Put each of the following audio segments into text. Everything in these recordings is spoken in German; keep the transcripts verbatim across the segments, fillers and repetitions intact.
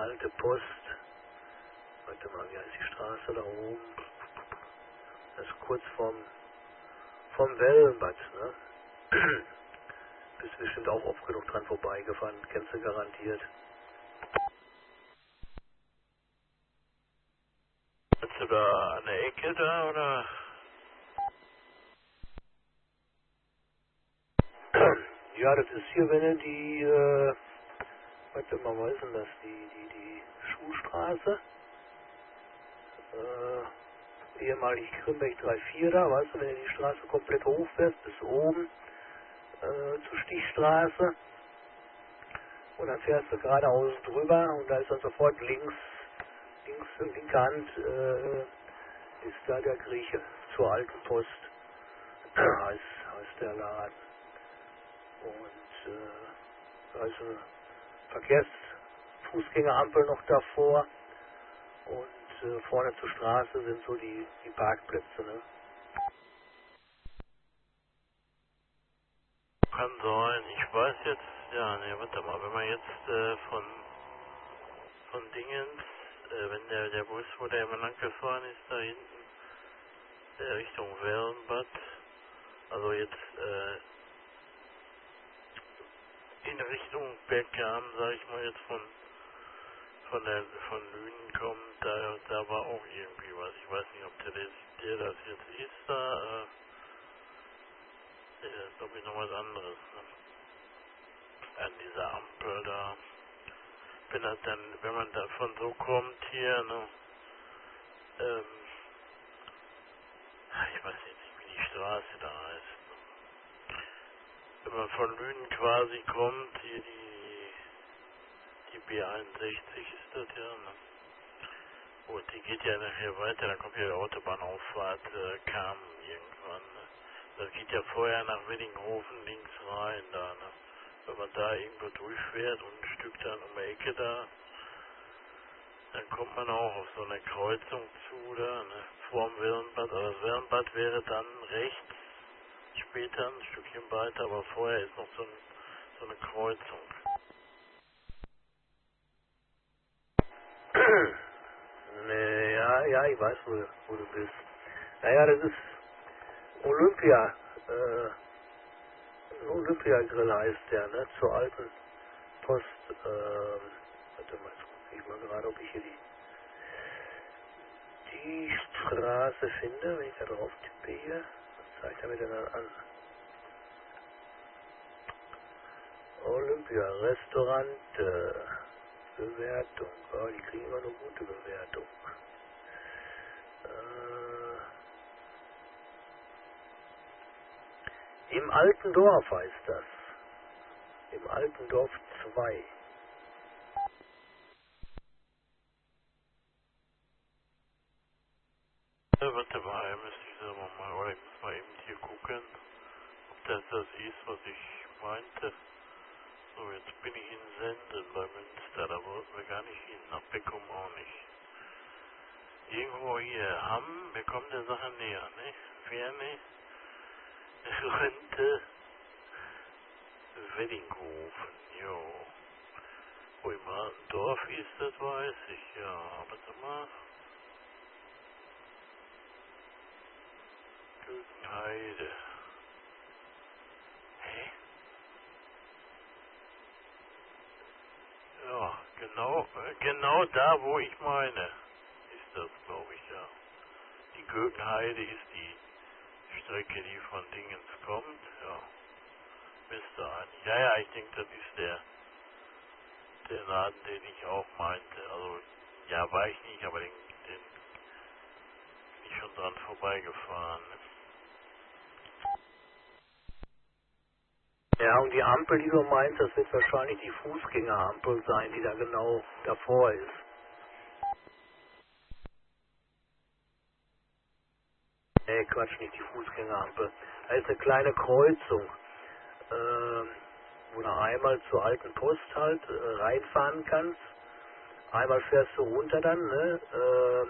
Alte Post. Warte mal, wie heißt die Straße da oben? Das ist kurz vorm, vom Wellenbad, ne? Bist bestimmt auch oft genug dran vorbeigefahren, kennst du garantiert. Bist du da an der Ecke da, oder? Ja, das ist hier, wenn du die, äh, warte mal, wo ist denn das? Die, die, die Schuhstraße. Äh, ehemalig Krimbeck drei vier da, weißt du, wenn du die Straße komplett hochfährst, bis oben, äh, zur Stichstraße. Und dann fährst du geradeaus drüber und da ist dann sofort links, links, linke Hand, äh, ist da der Grieche zur alten Post. heißt, heißt der Laden. Und, äh, da ist eine Verkehrs-, Fußgängerampel noch davor. Und äh, vorne zur Straße sind so die, die Parkplätze, ne? Kann sein. Ich weiß jetzt, ja, ne, warte mal, wenn man jetzt äh, von von Dingens, äh, wenn der der Bus, wo der immer lang gefahren ist, da hinten, äh, Richtung Wellenbad, also jetzt äh, in Richtung Bergkam, sag ich mal jetzt von von der von Lünen kommt, da da war auch irgendwie was. Ich weiß nicht, ob der das, der das jetzt ist da, äh, der ist glaube ich noch was anderes, ne? An dieser Ampel da. Wenn das dann, wenn man davon so kommt hier, ne, ähm, ich weiß jetzt nicht, wie die Straße da heißt. Wenn man von Lünen quasi kommt, hier die, die B einundsechzig ist das ja, ne? Gut, die geht ja nachher weiter, dann kommt ja die Autobahnauffahrt, äh, Kam irgendwann, ne? Das geht ja vorher nach Weddinghofen links rein da, ne? Wenn man da irgendwo durchfährt und ein Stück dann um die Ecke da, dann kommt man auch auf so eine Kreuzung zu, da, ne, vorm Wellenbad. Also das Wellenbad wäre dann rechts, später ein Stückchen weiter, aber vorher ist noch so, ein, so eine Kreuzung. ne, ja, ja, ich weiß, wo, wo du bist. Naja, das ist Olympia, äh, Olympia-Grill heißt der, ne, zur alten Post, ähm, warte mal, jetzt gucke ich mal gerade, ob ich hier die, die Straße finde, wenn ich da drauf tippe hier. Was zeigt er mir denn dann an? Olympia, Restaurant, äh, Bewertung, oh, die kriegen immer eine gute Bewertung. Äh, Im alten Dorf heißt das. Im alten Dorf zwei. Ja, warte mal, müsste ich selber mal, oder ich muss mal eben hier gucken, ob das das ist, was ich meinte. So, jetzt bin ich in Senden bei Münster, da wollten wir gar nicht hin, nach Beckum auch nicht. Irgendwo hier, Hamm, wir kommen der Sache näher, ne? Ferne, Rente, Weddinghofen, jo. Wo im alten Dorf ist, das weiß ich, ja. Warte mal. Gögenheide. Hä? Ja, genau, äh, genau da, wo ich meine, ist das, glaube ich, ja. Die Gögenheide ist die Strecke, die von Dingens kommt, ja. Müsste eigentlich. Ja, ja, ich denke, das ist der, der Laden, den ich auch meinte. Also, ja, war ich nicht, aber den, den bin ich schon dran vorbeigefahren. Ja, und die Ampel, die du meinst, das wird wahrscheinlich die Fußgängerampel sein, die da genau davor ist. Nee, Quatsch, nicht die Fußgängerampel. Da ist eine kleine Kreuzung, ähm, wo du einmal zur alten Post halt äh, reinfahren kannst. Einmal fährst du runter dann, ne? Ähm,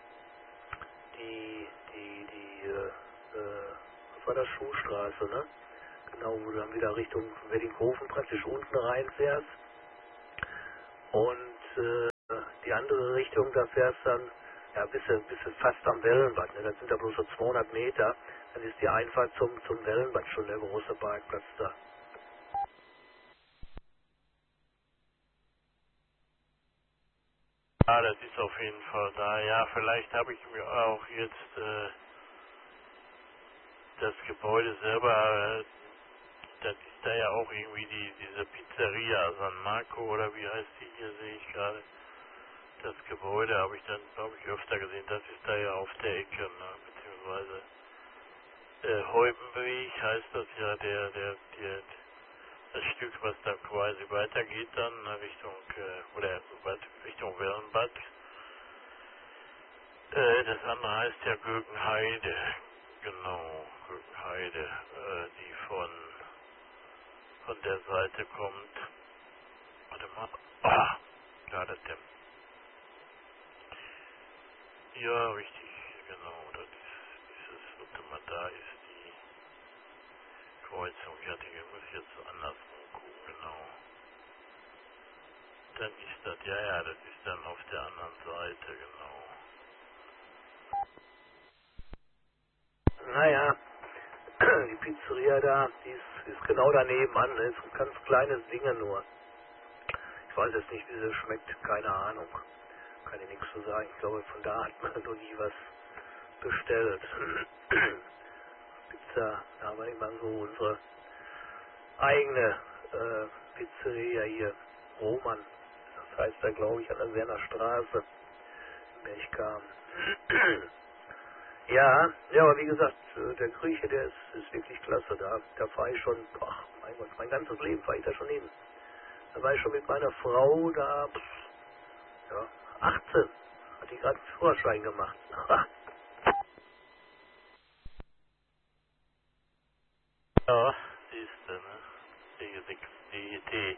die, die, die, äh, äh, was war das, Schuhstraße, ne? Genau, wo du dann wieder Richtung Weddinghofen praktisch unten reinfährst. Und, äh, andere Richtung, da fährst dann, ja, bist du, bist du fast am Wellenbad, ne? Das sind da bloß so zweihundert Meter, dann ist die Einfahrt zum, zum Wellenbad schon der große Parkplatz da. Ja, das ist auf jeden Fall da. Ja, vielleicht habe ich mir auch jetzt äh, das Gebäude selber, äh, das ist da ja auch irgendwie die diese Pizzeria San Marco oder wie heißt die hier, sehe ich gerade. Das Gebäude habe ich dann, glaube ich, öfter gesehen. Das ist da ja auf der Ecke, ne? Beziehungsweise äh, Heubenweg heißt das ja, der, der, der, das Stück, was da quasi weitergeht dann ne, Richtung, äh, oder Richtung Wellenbad. Äh, das andere heißt ja Gögenheide, genau, Gögenheide, äh, die von, von der Seite kommt. Warte mal, ah, da das der, ja, richtig, genau, das ist, dieses, warte mal, da ist die Kreuzung, ja, die muss ich jetzt andersrum gucken, genau. Dann ist das, ja, ja, das ist dann auf der anderen Seite, genau. Naja, die Pizzeria da, die ist, ist genau daneben an, ne? Ist ein ganz kleines Ding nur. Ich weiß jetzt nicht, wie sie schmeckt, keine Ahnung. Kann ich nichts zu sagen. Ich glaube, von da hat man noch nie was bestellt. Pizza, da haben wir immer so unsere eigene äh, Pizzeria hier, Roman. Das heißt da, glaube ich, an der Werner Straße, in der ich kam. Ja, ja, aber wie gesagt, äh, der Grieche, der ist, ist wirklich klasse. Da, da fahre ich schon, ach, mein Gott, mein ganzes Leben fahre ich da schon hin. Da war ich schon mit meiner Frau da, pff, ja, achtzehn, hat die gerade einen Führerschein gemacht. Ja, siehst du, ne? Die, die, die, die,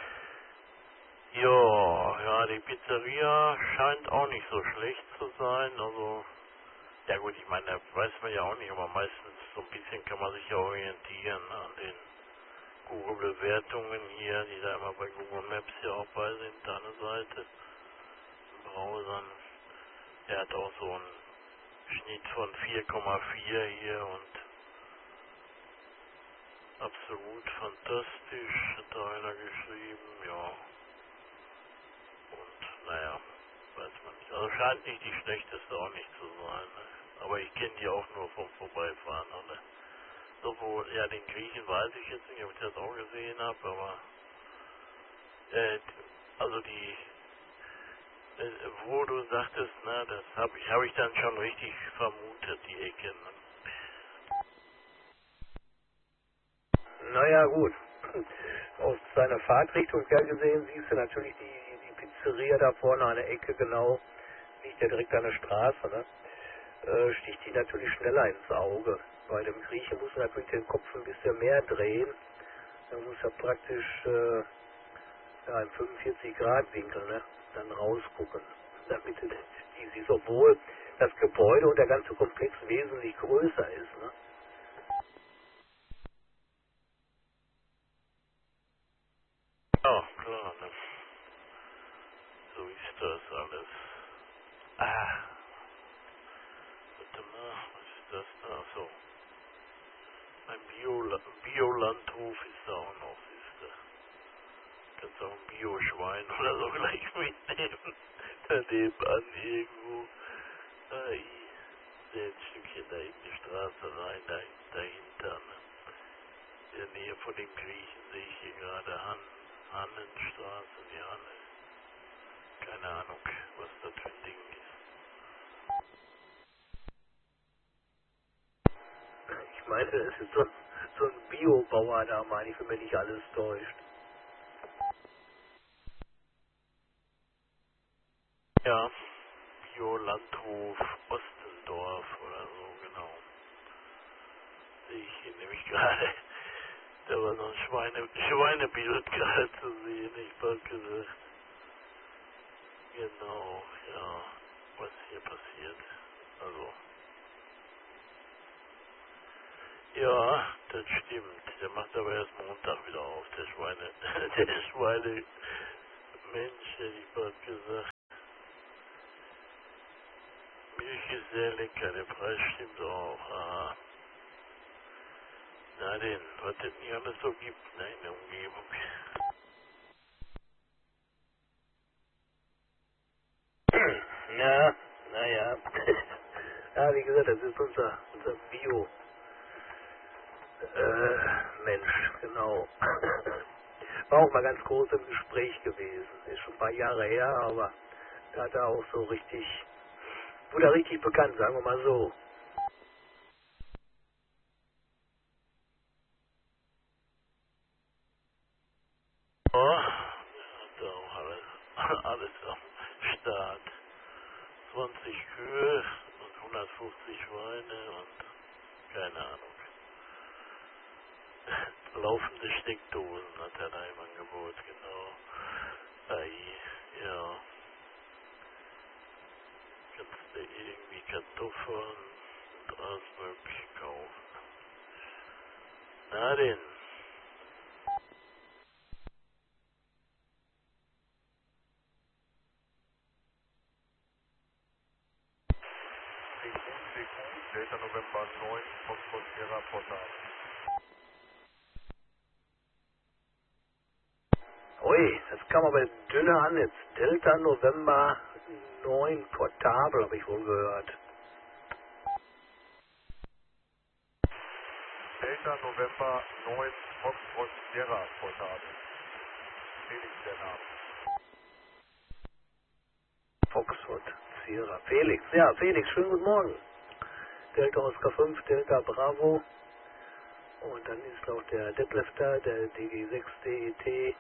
ja, ja, die Pizzeria scheint auch nicht so schlecht zu sein, also, ja gut, ich meine, da weiß man ja auch nicht, aber meistens so ein bisschen kann man sich ja orientieren ne, an den Google-Bewertungen hier, die da immer bei Google Maps ja auch bei sind, da eine Seite, im Browsern. Er hat auch so einen Schnitt von vier Komma vier hier und absolut fantastisch, hat da einer geschrieben, ja. Und naja, weiß man nicht. Also scheint nicht die schlechteste auch nicht zu sein. Ne? Aber ich kenne die auch nur vom Vorbeifahren. Oder? Sowohl, ja, den Griechen weiß ich jetzt nicht, ob ich das auch gesehen habe, aber äh, also die, äh, wo du sagtest, ne, das habe ich, habe ich dann schon richtig vermutet, die Ecke. Ne? Naja, gut. Aus seiner Fahrtrichtung her gesehen siehst du natürlich die, die Pizzeria da vorne an der Ecke genau, liegt ja direkt an der Straße, ne? Äh, sticht die natürlich schneller ins Auge. Bei dem Griechen muss man natürlich den Kopf ein bisschen mehr drehen. Er muss ja praktisch äh, ja, im fünfundvierzig Grad Winkel ne, dann rausgucken, damit die, die sowohl das Gebäude und der ganze Komplex wesentlich größer ist. Ne? Ja, klar, ne? So ist das alles. Ah, warte mal, was ist das da? So, ein Bio, Biolandhof ist da auch noch, ist da. Kannst auch ein Bio-Schwein oder so gleich mitnehmen. Daneben an irgendwo. Ai, sehr ein Stückchen da in die Straße rein, da, dahinter. Ne? In der Nähe von dem Griechen sehe ich hier gerade Han, Hannenstraße, die Hanne. Keine Ahnung, was das für ein Ding ist. Ich meine, es ist so, so ein Biobauer da, meine ich, wenn mich nicht alles täuscht. Ja, Bio-Landhof Ostendorf oder so, genau. Sehe ich hier nämlich gerade. Da war so ein Schweine, Schweinebild gerade zu sehen, ich hab gesagt. Genau, ja, was hier passiert. Also, ja, das stimmt. Der macht aber erst Montag wieder auf, der Schweine, der Schweine, Mensch, hätte ich bald gesagt. ist sehr lecker, der Preis stimmt auch. Ah. Na denn, was es nicht alles so gibt, ne, in der Umgebung. Ja, naja. Ja, wie gesagt, das ist unser, unser Bio. Äh, Mensch, genau. War auch mal ganz groß im Gespräch gewesen. Ist schon ein paar Jahre her, aber da hat er auch so richtig, wurde er richtig bekannt, sagen wir mal so. Oh, ja, da auch alles, alles am Start. zwanzig Kühe und hundertfünfzig Schweine und keine Ahnung. Laufende Steckdosen hat er da im Angebot, genau. Ei, ja. Kannst du irgendwie Kartoffeln und alles mögliche kaufen. Na denn. C Q, C Q, Delta November neun, Foxtrot Sierra Portal. Ui, das kam aber dünner an jetzt. Delta November neun Portabel, habe ich wohl gehört. Delta November neun, Foxtrot Sierra Portal. Felix der Name. Foxtrot, Sierra. Felix, ja, Felix, schönen guten Morgen. Delta Oscar fünf, Delta Bravo. Und dann ist noch der Detlef da, der D G sechs D E T.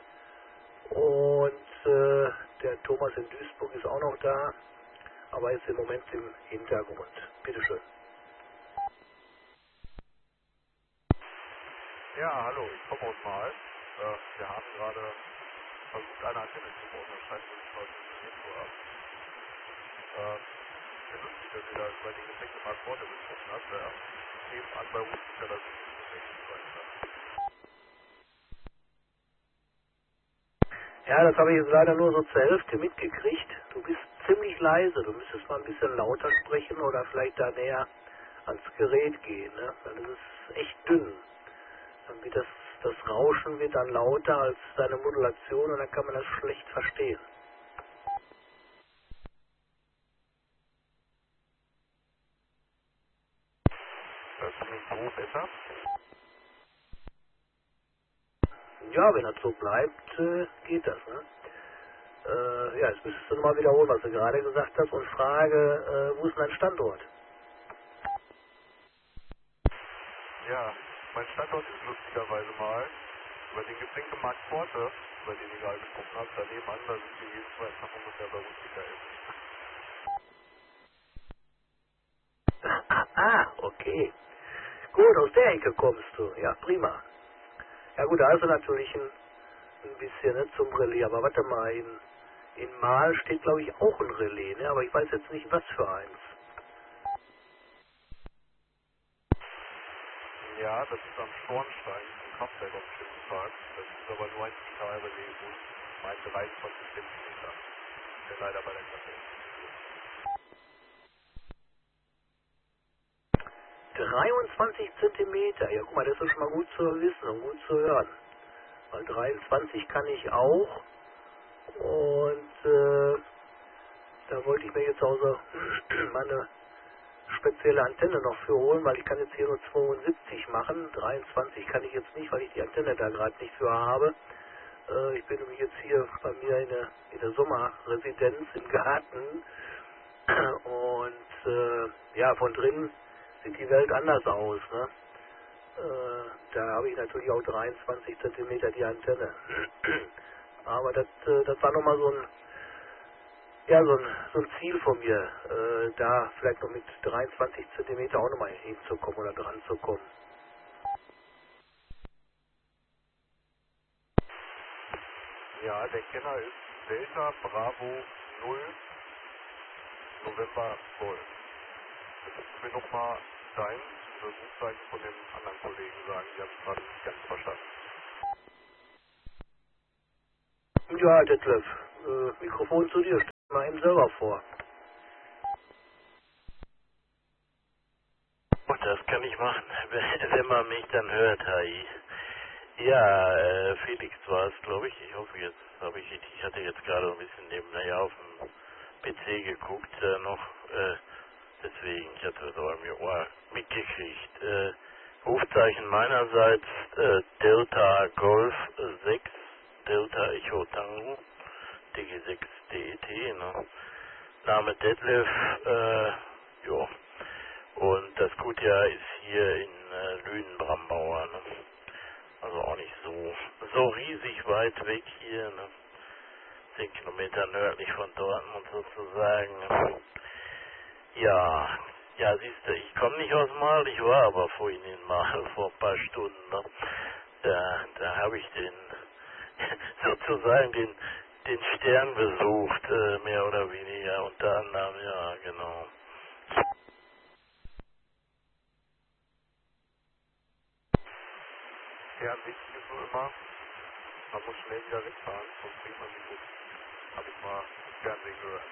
Und äh, der Thomas in Duisburg ist auch noch da, aber ist im Moment im Hintergrund. Bitteschön. Ja, hallo, ich komme aus Mal. Äh, wir haben gerade versucht, eine Antenne zu bauen. Das scheint nicht mal funktioniert zu haben. Äh, sehr lustig, dass ihr da über die Gepäcke mal vorne gesprochen habt. Ja. Eben an bei uns ist ja das nicht weiter. Ja, das habe ich jetzt leider nur so zur Hälfte mitgekriegt. Du bist ziemlich leise, du müsstest mal ein bisschen lauter sprechen oder vielleicht da näher ans Gerät gehen, ne? Weil das ist echt dünn. Dann wird das, das Rauschen wird dann lauter als deine Modulation und dann kann man das schlecht verstehen. Hörst du mich so besser? Ja, wenn das so bleibt, äh, geht das, ne? Äh, ja, jetzt müsstest du nochmal wiederholen, was du gerade gesagt hast und frage, äh, wo ist denn dein Standort? Ja, mein Standort ist lustigerweise mal über den Getränkemarkt Porte, über den ihr gerade gesprochen habt, daneben an, da sind wir jeden zweiten Tag ungefähr bei uns wieder essen. Ah, okay. Gut, aus der Ecke kommst du. Ja, prima. Ja gut, da ist er natürlich ein, ein bisschen ne, zum Relais, aber warte mal, in, in Mal steht glaube ich auch ein Relais, ne? Aber ich weiß jetzt nicht, was für eins. Ja, das ist am Schornstein, im Kraftwerk auf dem Schiffspark. Das ist aber nur ein Digitalrelais, wo ich meine dreiundzwanzig Zentimeter, der leider bei der Kasse ist. dreiundzwanzig Zentimeter, ja guck mal, das ist schon mal gut zu wissen und gut zu hören. Weil dreiundzwanzig kann ich auch und äh, da wollte ich mir jetzt auch so meine spezielle Antenne noch für holen, weil ich kann jetzt hier nur zweiundsiebzig machen. dreiundzwanzig kann ich jetzt nicht, weil ich die Antenne da gerade nicht für habe. Äh, ich bin nämlich jetzt hier bei mir in der, in der Sommerresidenz im Garten und äh, ja, von drinnen sieht die Welt anders aus. Ne? Äh, da habe ich natürlich auch dreiundzwanzig Zentimeter die Antenne. Aber das, äh, das war nochmal so ein Ja, so ein, so ein Ziel von mir, äh, da vielleicht noch mit dreiundzwanzig Zentimeter auch nochmal hinzukommen oder dran zu kommen. Ja, der Kenner ist Delta Bravo null November Golf. Könntest du mir nochmal dein Rufzeichen von dem anderen Kollegen sagen? Ich habe es gerade nicht ganz verstanden. Ja, Detlef, äh, Mikrofon zu dir, stell mal eben selber vor. das kann ich machen, wenn man mich dann hört, Hai. Ja, äh, Felix war es, glaube ich. Ich hoffe, jetzt habe ich, ich hatte jetzt gerade ein bisschen nebenher auf dem P C geguckt, äh, noch, äh, deswegen, ich hatte das aber mir Ohr mitgekriegt. Äh, Rufzeichen meinerseits, äh, Delta Golf sechs, Delta Echo Tango, D G sechs D E T, ne? Name Detlef, äh, jo. Und das Gutjahr ist hier in äh, Lünen-Brambauer, ne? Also auch nicht so, so riesig weit weg hier, ne? Zehn Kilometer nördlich von Dortmund sozusagen. Ne? Ja, ja, siehst du, ich komme nicht aus Mal, ich war aber vorhin in Mal vor ein paar Stunden, ne? Da, da habe ich den, sozusagen den, den Stern besucht, äh, mehr oder weniger, unter anderem, ja, genau. Ja, wichtig ist nur immer, man muss schnell wieder wegfahren, sonst bringt man sich um. Habe ich mal im Fernsehen gehört.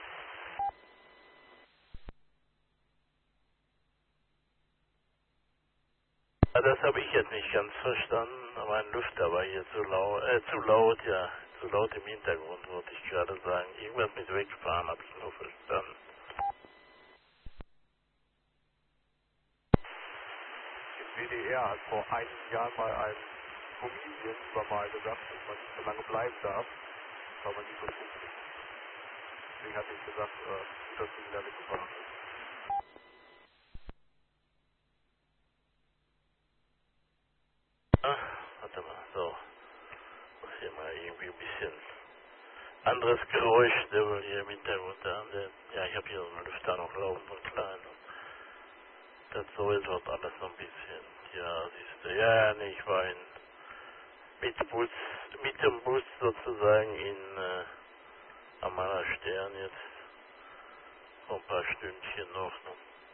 Ja, das habe ich jetzt nicht ganz verstanden. Mein Lüfter war hier zu laut, äh, zu laut, ja, zu laut im Hintergrund, wollte ich gerade sagen. Irgendwas mit wegfahren habe ich nur verstanden. Im W D R hat vor einigen Jahren mal ein Comedian über mal gesagt, dass man nicht so lange bleiben darf, weil man nicht so funktioniert. Deswegen hatte ich gesagt, äh, gut, dass du wieder weggefahren bist. Ah, warte mal, so. Muss hier mal irgendwie ein bisschen anderes Geräusch, der wohl hier im Hintergrund da. Der, ja, ich habe hier so einen Lüfter noch laufen, so einen kleinen. Das soll dort alles so ein bisschen. Ja, siehst du, ja, nee, ich war in, mit Bus, mit dem Bus sozusagen in, äh, am meiner Stern jetzt. So ein paar Stündchen noch. Ne?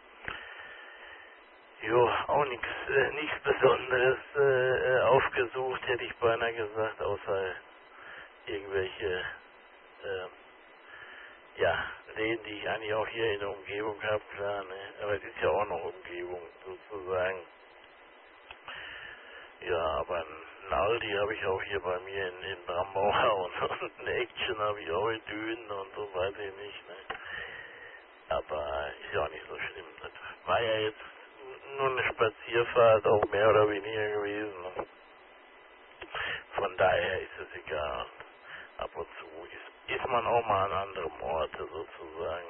Jo, auch nichts äh, nichts Besonderes äh, äh, aufgesucht, hätte ich beinahe gesagt, außer irgendwelche äh, ja, Läden, die ich eigentlich auch hier in der Umgebung habe, klar, ne? Aber es ist ja auch noch Umgebung sozusagen. Ja, aber ein Aldi habe ich auch hier bei mir in, in Brambauer und, und ein Action habe ich auch in Dünen und so, weiß ich nicht, ne? Aber ist ja auch nicht so schlimm. Das war ja jetzt nur eine Spazierfahrt, auch mehr oder weniger gewesen. Ne? Von daher ist es egal. Ab und zu ist, ist man auch mal an anderem Ort sozusagen.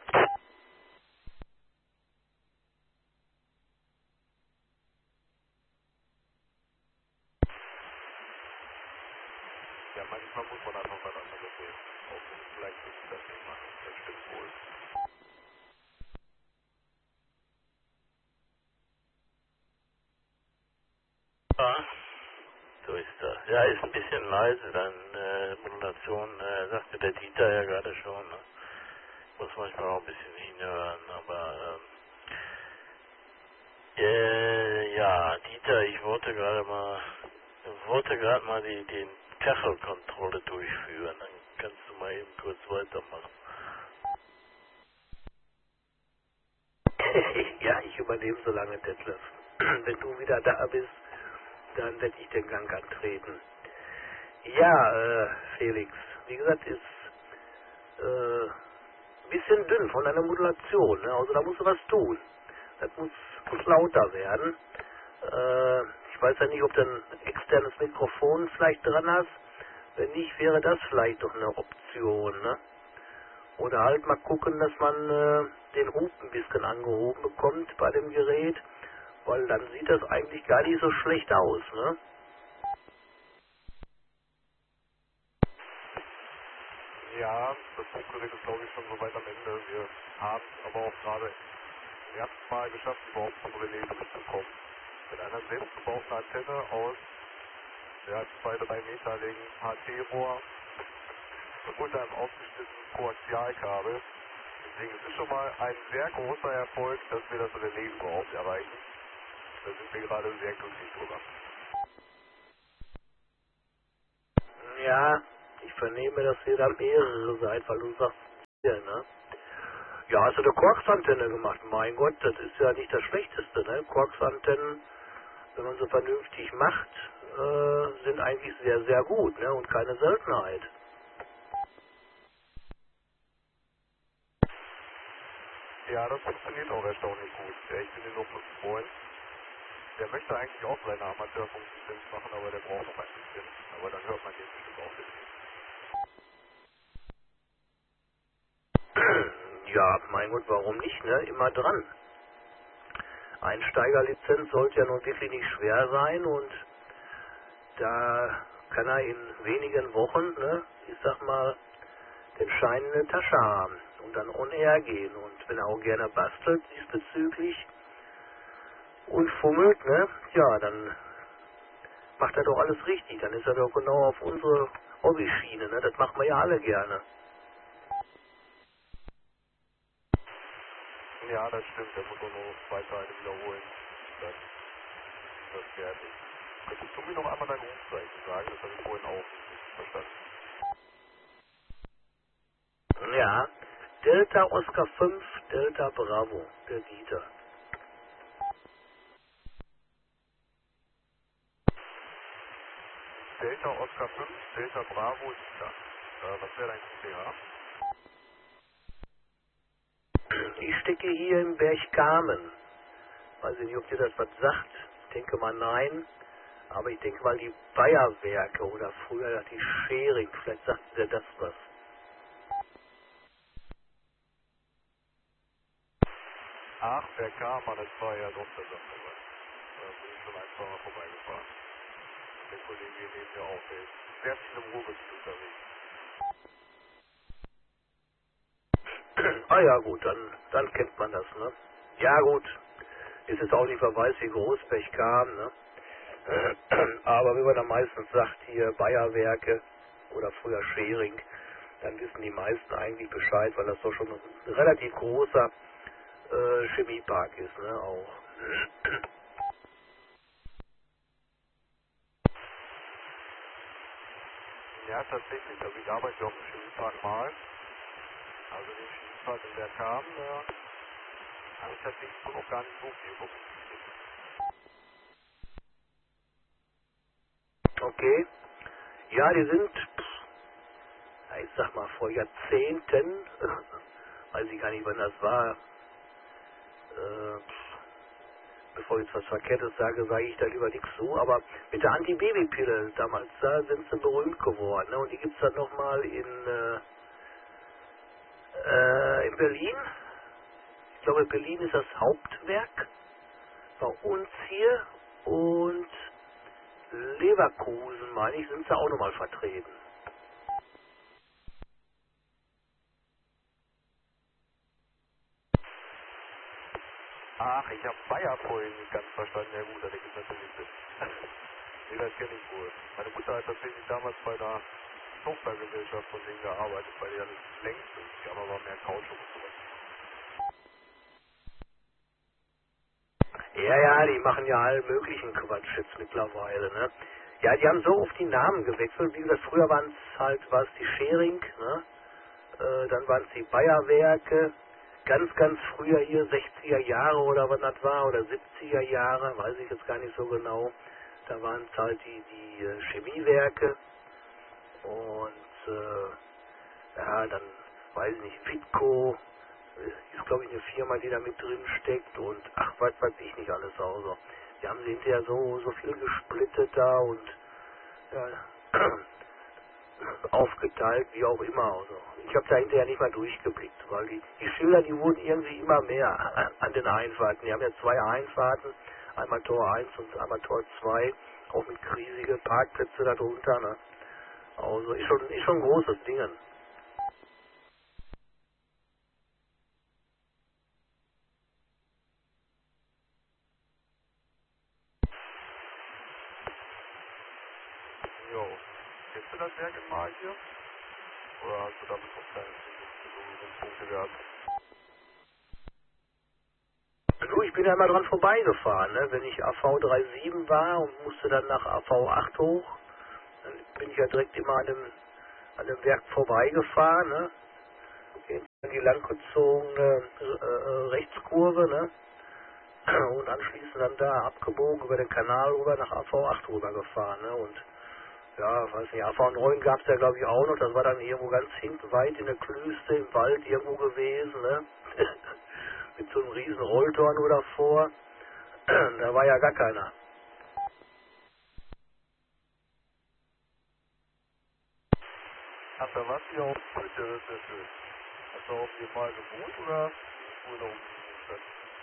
Ja, manchmal muss man einfach was anderes sehen. Auch wenn es vielleicht nicht das nicht machen. Das stimmt wohl. Ja, so ist das. Ja, ist ein bisschen leise, dann äh, Modulation, äh, sagte der Dieter ja gerade schon. Ne? Muss manchmal auch ein bisschen hinhören, aber ähm, äh, ja, Dieter, ich wollte gerade mal, ich wollte gerade mal die, die Kachelkontrolle durchführen. Dann kannst du mal eben kurz weitermachen. Ja, ich übernehme so lange, Detlef. Wenn du wieder da bist, dann werde ich den Gang antreten. Ja, äh, Felix, wie gesagt, ist äh, ein bisschen dünn von deiner Modulation, ne? Also da musst du was tun. Das muss, muss lauter werden. Äh, ich weiß ja nicht, ob du ein externes Mikrofon vielleicht dran hast. Wenn nicht, wäre das vielleicht doch eine Option, ne? Oder halt mal gucken, dass man äh, den Hub ein bisschen angehoben bekommt bei dem Gerät, weil dann sieht das eigentlich gar nicht so schlecht aus, ne? Ja, das Funkgerät ist glaube ich schon so weit am Ende. Wir haben es aber auch gerade zum ersten Mal geschafft, überhaupt zum Relais durchzukommen. Mit einer selbstgebauten Antenne aus ja, zwei, drei Meter längen H T-Rohr und einem aufgeschnittenen Koaxialkabel. Deswegen ist es schon mal ein sehr großer Erfolg, dass wir das Relais überhaupt erreichen. Da sind wir gerade sehr glücklich drüber. Ja, ich vernehme, dass ihr da mehrere seid, weil du sagst, hier, ne? Ja, hast du eine Quarksantenne gemacht? Mein Gott, das ist ja nicht das Schlechteste, ne? Quarksantennen, wenn man sie vernünftig macht, äh, sind eigentlich sehr, sehr gut, ne? Und keine Seltenheit. Ja, das funktioniert auch erstaunlich gut. Ja, ich bin hier nur plus ein Freund. Der möchte eigentlich auch seine Amateurfunklizenz machen, aber der braucht noch ein bisschen. Aber dann hört man den bestimmt auch demnächst. Ja, mein Gott, warum nicht, ne? Immer dran. Einsteigerlizenz sollte ja nun wirklich nicht schwer sein und da kann er in wenigen Wochen, ne, ich sag mal, den Schein in der Tasche haben und dann on air gehen. Und wenn er auch gerne bastelt diesbezüglich und fummelt, ne, ja, dann macht er doch alles richtig. Dann ist er doch genau auf unsere Hobbyschiene, ne, das machen wir ja alle gerne. Ja, das stimmt. Der muss nur noch zwei Teile wiederholen. Dann ist das fertig. Könntest du mir noch einmal dein Rufzeichen sagen? Das habe ich vorhin auch nicht verstanden. Ja, Delta Oscar fünf, Delta Bravo, der Dieter. Delta Oscar fünf, Delta Bravo, Lisa. Äh, was wäre dein Q T H? Ich stecke hier im Berchtesgaden. Weiß ich nicht, ob dir das was sagt. Ich denke mal nein. Aber ich denke mal die Bayerwerke oder früher die Schering. Vielleicht sagt dir das was. Ach, der kam, das war ja doch der Sache. Da bin ich schon ein, zwei Mal vorbeigefahren. Der Kollege hier neben mir auch, der ist sehr viel im Ruhrgebiet unterwegs. Ah ja gut, dann, dann kennt man das, ne? Ja gut, ist jetzt auch nicht wer weiß, wie groß Berchtesgaden, ne? Aber wie man dann meistens sagt, hier Bayerwerke oder früher Schering, dann wissen die meisten eigentlich Bescheid, weil das doch schon ein relativ großer äh, Chemiepark ist, ne? Auch. Ja, tatsächlich, also ich arbeite auf dem Chemiepark mal. Also den Chemiepark in der kam, da habe ich tatsächlich so noch gar nicht so viel berücksichtigt. Okay. Ja, die sind, ja, ich sag mal, vor Jahrzehnten, weiß ich gar nicht, wann das war, äh, bevor ich jetzt was Verkehrtes sage, sage ich da lieber nichts zu, aber mit der Antibabypille damals, da sind sie berühmt geworden, ne? Und die gibt's dann nochmal in, äh, äh, in Berlin. Ich glaube, Berlin ist das Hauptwerk bei uns hier und Leverkusen, meine ich, sind sie auch nochmal vertreten. Ach, ich habe Bayer vorhin nicht ganz verstanden. Ja gut, da gibt es natürlich Sinn. Nee, das kenne ich wohl. Meine Mutter hat tatsächlich damals bei einer Tochtergesellschaft von denen gearbeitet, bei der das längst ist. Die haben aber mehr Kautschuk und sowas. Ja, ja, die machen ja allen möglichen Quatsch jetzt mittlerweile, ne? Ja, die haben so oft die Namen gewechselt. Wie gesagt, früher waren es halt, war es die Schering, ne? Äh, dann waren es die Bayerwerke. Ganz, ganz früher hier, sechziger Jahre oder was das war, oder siebziger Jahre, weiß ich jetzt gar nicht so genau. Da waren es halt die, die äh, Chemiewerke und äh, ja, dann weiß ich nicht, Witco, ist glaube ich eine Firma, die da mit drin steckt und ach, was weiß ich nicht alles außer. Die haben sie hinterher so, so viel gesplittet da und ja, aufgeteilt, wie auch immer. Also ich habe da hinterher nicht mal durchgeblickt, weil die, die Schilder, die wurden irgendwie immer mehr an, an den Einfahrten. Die haben ja zwei Einfahrten, einmal Tor eins und einmal Tor zwei, auch mit riesige Parkplätze darunter. Ne? Also ist schon, ist schon ein großes Ding. Jo. Kennst du das Werk in Mal hier? Oder hast du damit noch keine Punkte gehabt? Du, ich bin ja immer dran vorbeigefahren, ne? Wenn ich A V siebenunddreißig war und musste dann nach A V acht hoch, dann bin ich ja direkt immer an dem, an dem Werk vorbeigefahren, ne? die langgezogene äh, Rechtskurve, ne? Und anschließend dann da abgebogen über den Kanal rüber nach A V acht rüber gefahren, ne? Und ja, weiß nicht, A V neun gab es ja glaube ich auch noch, das war dann irgendwo ganz hinten weit in der Klüste im Wald irgendwo gewesen, ne? Mit so einem riesen Rolltor nur davor. Da war ja gar keiner. Ach, da warst du ja auch gut, ja, das ist ja schön. Hast du auf jeden Fall gewohnt oder wo da umgewohnt?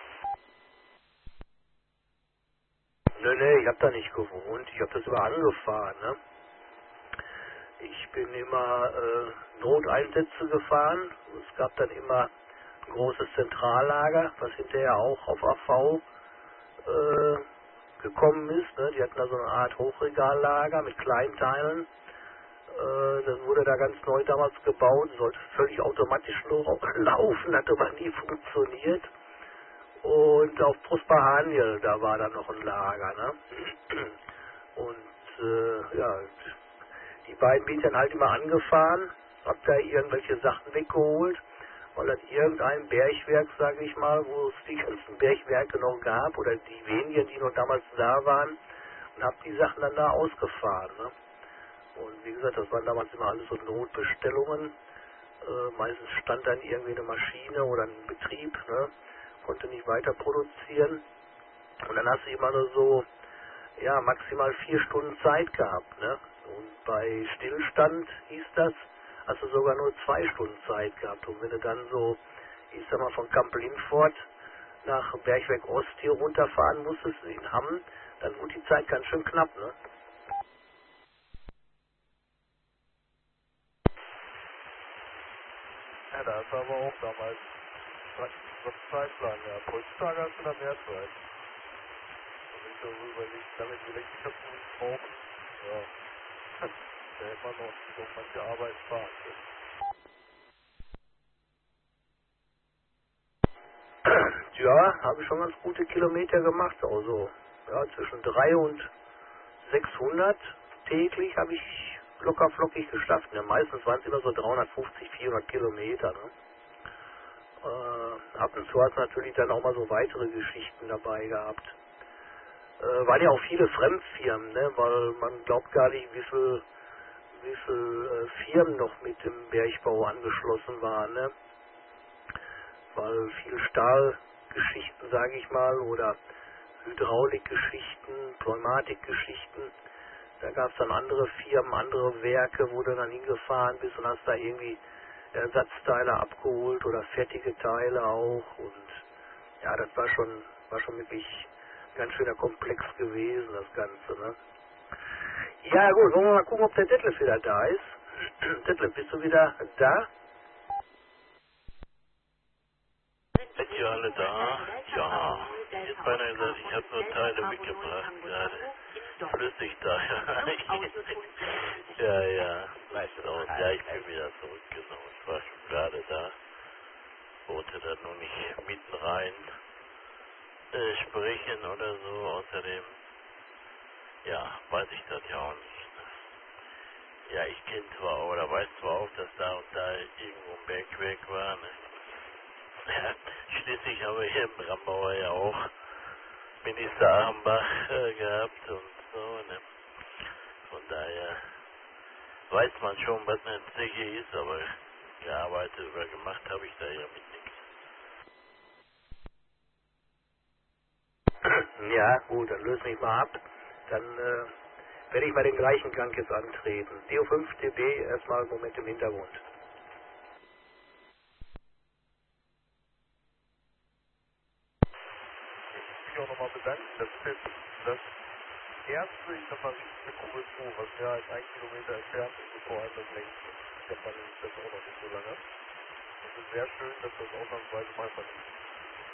Nö, nee, ich habe da nicht gewohnt, ich habe das immer angefahren, ne? Ich bin immer äh, Noteinsätze gefahren. Es gab dann immer ein großes Zentrallager, was hinterher auch auf A V äh, gekommen ist. Ne? Die hatten da so eine Art Hochregallager mit Kleinteilen. Äh, das wurde da ganz neu damals gebaut, sollte völlig automatisch nur laufen, hat aber nie funktioniert. Und auf Prosperhaniel, da war dann noch ein Lager. Ne? Und äh, ja, die beiden bin ich dann halt immer angefahren, hab da irgendwelche Sachen weggeholt, weil dann irgendein Bergwerk, sage ich mal, wo es die ganzen Bergwerke noch gab, oder die wenigen, die noch damals da waren, und hab die Sachen dann da ausgefahren. Ne? Und wie gesagt, das waren damals immer alles so Notbestellungen. Äh, meistens stand dann irgendwie eine Maschine oder ein Betrieb, ne? Konnte nicht weiter produzieren. Und dann hast du immer nur so, ja, maximal vier Stunden Zeit gehabt, ne? Und bei Stillstand hieß das, hast du sogar nur zwei Stunden Zeit gehabt. Und wenn du dann so, ich sag mal, von Kamp Lindfort nach Bergwerk Ost hier runterfahren musstest, in Hamm, dann wurde die Zeit ganz schön knapp, ne? Ja, da hast du aber auch damals was Zeitplan gehabt. Heutzutage hast du da mehr Zeit. Und wenn ich so überlege, damit die Elektriker brauchen, ja, da hätte man noch, noch manche Arbeit sparen können. Ja, habe ich schon ganz gute Kilometer gemacht, also ja, zwischen drei und sechshundert täglich habe ich locker flockig geschafft. Ne? Meistens waren es immer so dreihundertfünfzig, vierhundert Kilometer. Ne? Äh, ab und zu hat es natürlich dann auch mal so weitere Geschichten dabei gehabt. Äh, waren ja auch viele Fremdfirmen, ne? Weil man glaubt gar nicht, wie viel, wie viel äh, Firmen noch mit dem Bergbau angeschlossen waren. Ne? Weil viele Stahlgeschichten, sage ich mal, oder Hydraulikgeschichten, Pneumatikgeschichten. Da gab es dann andere Firmen, andere Werke, wo du dann hingefahren bist und hast da irgendwie Ersatzteile abgeholt oder fertige Teile auch. Und ja, das war schon, war schon wirklich ein ganz schöner Komplex gewesen, das Ganze. Ne? Ja gut, wollen wir mal gucken, ob der Detlef wieder da ist. Detlef, bist du wieder da? Seid ihr alle da? Ja. Ich hätte beinahe gesagt, ich habe nur Teile mitgebracht gerade. Flüssig da. Ja, ja. So, ja, ich bin wieder zurück, genau. Ich war schon gerade da. Wollte da nur nicht mitten rein äh, sprechen oder so. Außerdem, ja, weiß ich das ja auch nicht. Ne? Ja, ich kenne zwar auch, oder weiß zwar auch, dass da und da irgendwo ein Bergwerk war, ne? Ja, schließlich haben wir hier im Brambauer ja auch Minister Achenbach äh, gehabt und so, ne? Von daher weiß man schon, was eine Zeche ist, aber gearbeitet oder gemacht habe ich da ja mit nichts. Ja, gut, dann löse mich mal ab. Dann äh, werde ich mal den gleichen Gang jetzt antreten. D O fünf D B erstmal einen Moment im Hintergrund. Ich mich auch nochmal bedanken. Das ist jetzt das erste, ich sag mal, richtige Q S O, was mehr als ein Kilometer entfernt ist, und vor allem das längste. Ich hab man das auch noch nicht so lange. Es ist sehr schön, dass das ausnahmsweise mal passiert.